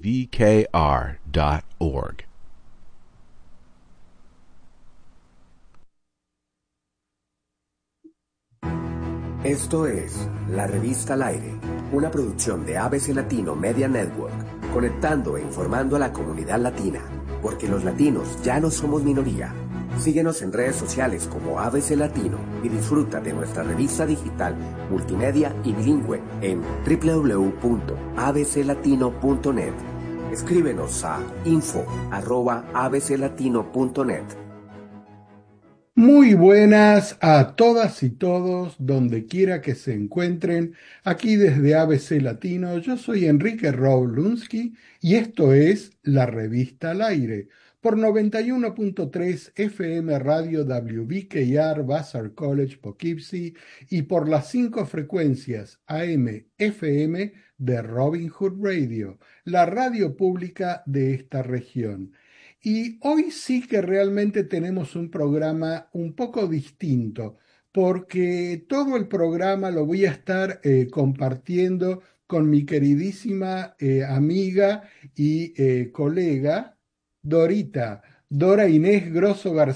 Esto es La Revista al Aire, una producción de ABC Latino Media Network, conectando e informando a la comunidad latina, porque los latinos ya no somos minoría. Síguenos en redes sociales como ABC Latino y disfruta de nuestra revista digital, multimedia y bilingüe en www.abclatino.net. Escríbenos a info@abclatino.net. Muy buenas a todas y todos, donde quiera que se encuentren, aquí desde ABC Latino. Yo soy Enrique Roblunsky y esto es La Revista al Aire, por 91.3 FM Radio WBKR Vassar College Poughkeepsie y por las 5 frecuencias AM FM de Robin Hood Radio, la radio pública de esta región. Y hoy sí que realmente tenemos un programa un poco distinto, porque todo el programa lo voy a estar compartiendo con mi queridísima amiga y colega Dora Inés Grosso García.